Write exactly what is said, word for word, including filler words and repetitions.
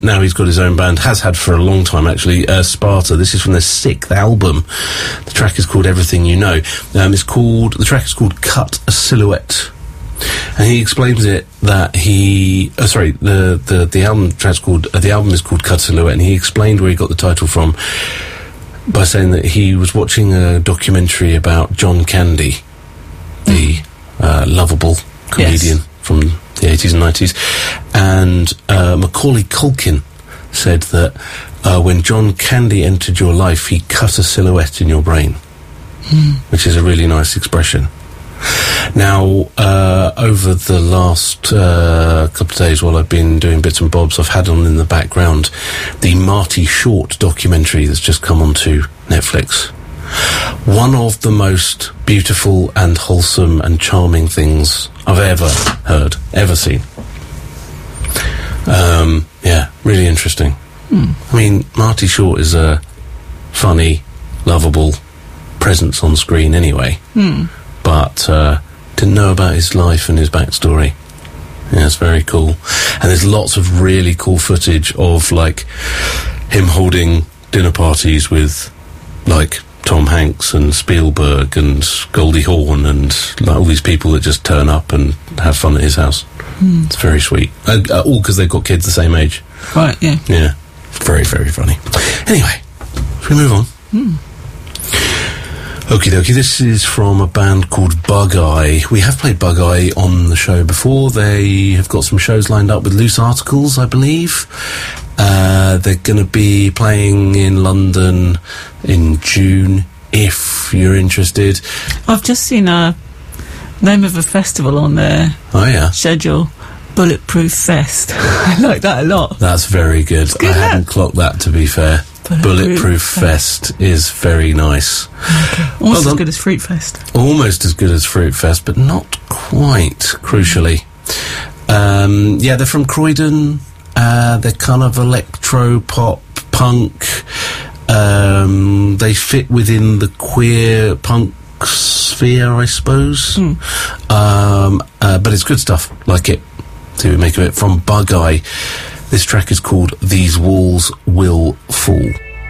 now he's got his own band, has had for a long time actually, uh, Sparta. This is from their sixth album. The track is called Everything You Know. Um, it's called, the track is called Cut a Silhouette. And he explains it that he, oh sorry, the, the, the album track's called, uh, the album is called Cut a Silhouette, and he explained where he got the title from by saying that he was watching a documentary about John Candy, the uh, lovable comedian yes. from the eighties and nineties, and uh, Macaulay Culkin said that uh, when John Candy entered your life, he cut a silhouette in your brain, mm. which is a really nice expression. Now, uh, over the last uh, couple of days while I've been doing bits and bobs, I've had on in the background the Marty Short documentary that's just come onto Netflix. One of the most beautiful and wholesome and charming things I've ever heard, ever seen. Um, yeah, really interesting. Hmm. I mean, Marty Short is a funny, lovable presence on screen anyway. Hmm. But uh, didn't know about his life and his backstory. Yeah, it's very cool. And there's lots of really cool footage of, like, him holding dinner parties with, like, Tom Hanks and Spielberg and Goldie Hawn and like, all these people that just turn up and have fun at his house. Mm. It's very sweet. Uh, uh, all because they've got kids the same age. Right, yeah. Yeah. Very, very funny. Anyway, shall we move on? Mm. Okie dokie, this is from a band called Bug Eye. We have played Bug Eye on the show before. They have got some shows lined up with Loose Articles, I believe. Uh, they're going to be playing in London in June, if you're interested. I've just seen a name of a festival on their oh, yeah. schedule. Bulletproof Fest. I like that a lot. That's very good. good I hadn't clocked that, to be fair. Bulletproof, Bulletproof Fest. Fest is very nice. Okay. Almost well as good as Fruit Fest. Almost as good as Fruit Fest, but not quite, crucially. Um, yeah, they're from Croydon. Uh, they're kind of electro-pop, punk. Um, they fit within the queer punk sphere, I suppose. Mm. Um, uh, but it's good stuff. Like it. See what we make of it. From Bug Eye. This track is called These Walls Will Fall.